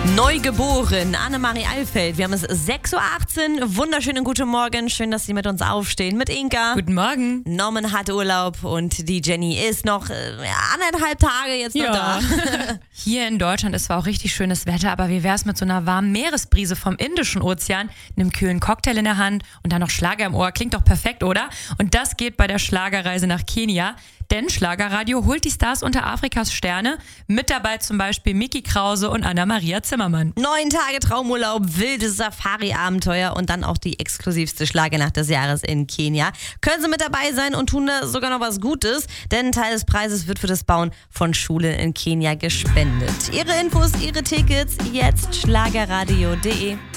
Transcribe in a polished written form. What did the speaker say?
Neugeboren, Annemarie Alfeld. Wir haben es 6.18 Uhr. Wunderschönen guten Morgen. Schön, dass Sie mit uns aufstehen. Mit Inka. Guten Morgen. Norman hat Urlaub und die Jenny ist noch 1,5 Tage jetzt noch da. Hier in Deutschland ist zwar auch richtig schönes Wetter, aber wie wär's mit so einer warmen Meeresbrise vom Indischen Ozean, einem kühlen Cocktail in der Hand und dann noch Schlager im Ohr? Klingt doch perfekt, oder? Und das geht bei der Schlagerreise nach Kenia. Denn Schlagerradio holt die Stars unter Afrikas Sterne. Mit dabei zum Beispiel Micky Krause und Anna-Maria Zimmermann. 9 Tage Traumurlaub, wildes Safari-Abenteuer und dann auch die exklusivste Schlagernacht des Jahres in Kenia. Können Sie mit dabei sein und tun da sogar noch was Gutes, denn ein Teil des Preises wird für das Bauen von Schulen in Kenia gespendet. Ihre Infos, Ihre Tickets, jetzt schlagerradio.de.